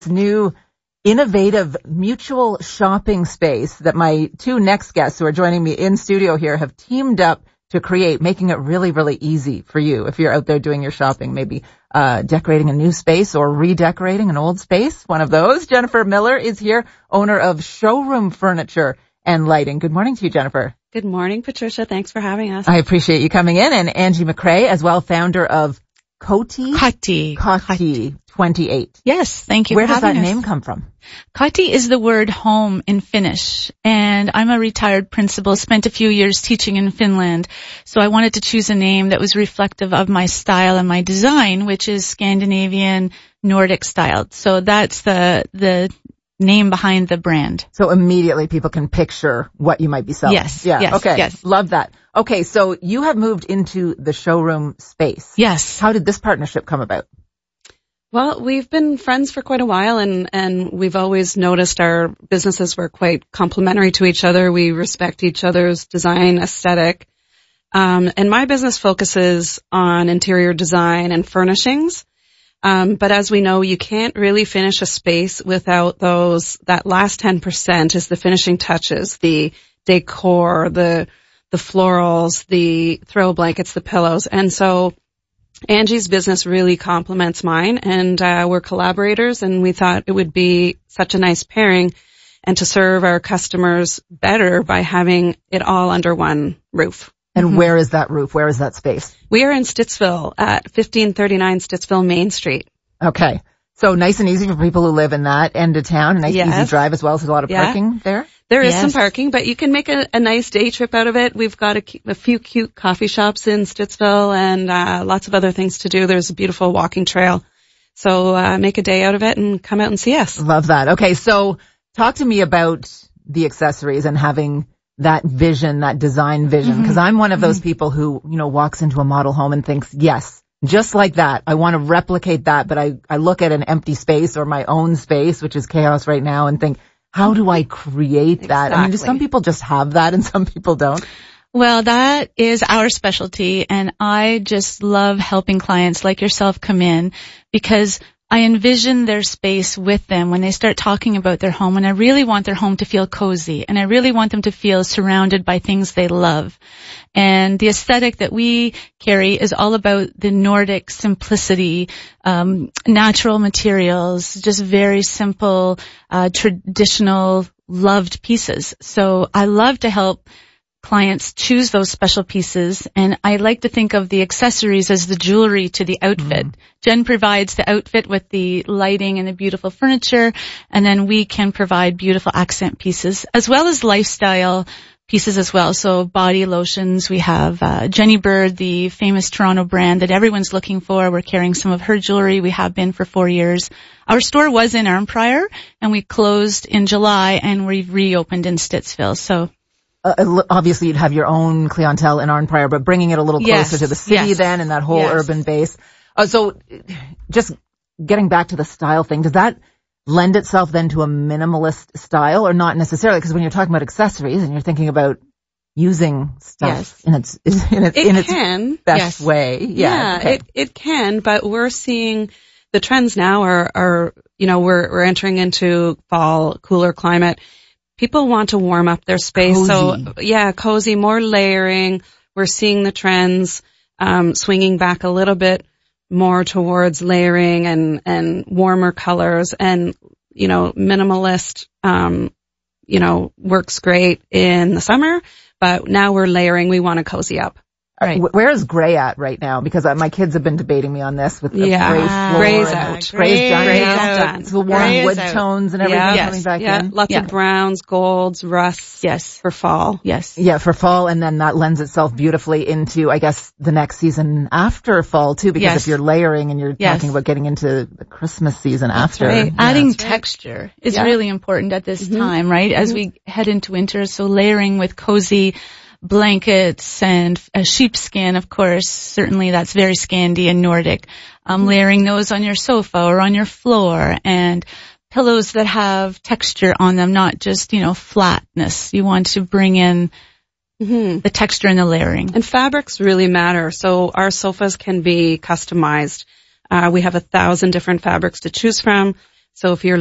new innovative mutual shopping space that my two next guests who are joining me in studio here have teamed up to create, making it really, really easy for you if you're out there doing your shopping, maybe decorating a new space or redecorating an old space, one of those. Jennifer Miller is here, owner of Showroom Furniture and Lighting. Good morning to you, Jennifer. Good morning, Patricia. Thanks for having us. I appreciate you coming in. And Angie McCrae as well, founder of Coty 28. Yes, thank you. Where does that name come from? Koti is the word home in Finnish, and I'm a retired principal, spent a few years teaching in Finland, so I wanted to choose a name that was reflective of my style and my design, which is Scandinavian Nordic styled. So that's the name behind the brand. So immediately people can picture what you might be selling. Yes. Yeah. Yes. Okay. Yes. Love that. Okay. So you have moved into the showroom space. Yes. How did this partnership come about? Well, we've been friends for quite a while, and we've always noticed our businesses were quite complementary to each other. We respect each other's design aesthetic. And my business focuses on interior design and furnishings. But as we know, you can't really finish a space without that last 10% is the finishing touches, the decor, the florals, the throw blankets, the pillows. And so Angie's business really complements mine, and we're collaborators, and we thought it would be such a nice pairing and to serve our customers better by having it all under one roof. And where is that roof? Where is that space? We are in Stittsville at 1539 Stittsville Main Street. Okay. So nice and easy for people who live in that end of town. A nice easy drive as well. So there's a lot of parking there. There is some parking, but you can make a nice day trip out of it. We've got a few cute coffee shops in Stittsville and lots of other things to do. There's a beautiful walking trail. So make a day out of it and come out and see us. Love that. Okay, so talk to me about the accessories and having that vision, that design vision, because I'm one of those people who, walks into a model home and thinks, yes, just like that. I want to replicate that, but I look at an empty space or my own space, which is chaos right now, and think, how do I create that? I mean, do some people just have that and some people don't? Well, that is our specialty, and I just love helping clients like yourself come in because I envision their space with them when they start talking about their home, and I really want their home to feel cozy, and I really want them to feel surrounded by things they love. And the aesthetic that we carry is all about the Nordic simplicity, natural materials, just very simple, traditional, loved pieces. So I love to help clients choose those special pieces, and I like to think of the accessories as the jewelry to the outfit. Jen provides the outfit with the lighting and the beautiful furniture, and then we can provide beautiful accent pieces as well as lifestyle pieces as well. So body lotions, we have Jenny Bird, the famous Toronto brand that everyone's looking for. We're carrying some of her jewelry. We have been for 4 years. Our store was in Arnprior, and we closed in July, and we've reopened in Stittsville. So obviously you'd have your own clientele in Arnprior, but bringing it a little closer to the city then and that whole urban base. So just getting back to the style thing, does that lend itself then to a minimalist style or not necessarily? Because when you're talking about accessories and you're thinking about using stuff in its best way. It can, but we're seeing the trends now are we're entering into fall, cooler climate. People want to warm up their space. Cozy. So cozy, more layering. We're seeing the trends, swinging back a little bit more towards layering and warmer colors and, minimalist, works great in the summer, but now we're layering. We want to cozy up. Right. Where is gray at right now? Because my kids have been debating me on this with the gray floor. Gray's out. Gray's done. The warm wood tones and everything coming back in. Lots of browns, golds, rusts. Yes. For fall. Yes. Yeah, for fall, and then that lends itself beautifully into, I guess, the next season after fall too, because if you're layering and you're talking about getting into the Christmas season after. Right. Adding texture is really important at this time, right? As we head into winter, so layering with cozy blankets and a sheepskin, of course, certainly that's very Scandi and Nordic. Layering those on your sofa or on your floor, and pillows that have texture on them, not just, flatness. You want to bring in the texture and the layering. And fabrics really matter. So our sofas can be customized. We have 1,000 different fabrics to choose from. So if you're